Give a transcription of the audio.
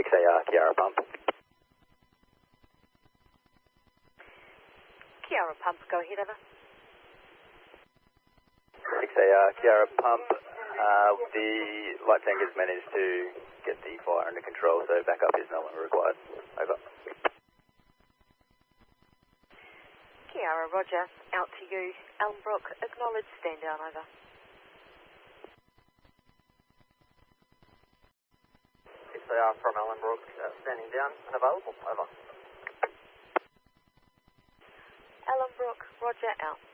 6AR, Kiara Pump. Kiara Pump, go ahead, over. 6AR, Kiara Pump. The light tanker's managed to get the fire under control, so backup is no longer required. Over. Kiara, roger. Out to you. Ellenbrook, acknowledge, stand down, over. 6AR from Ellenbrook, standing down and available, over. Ellenbrook, roger, out.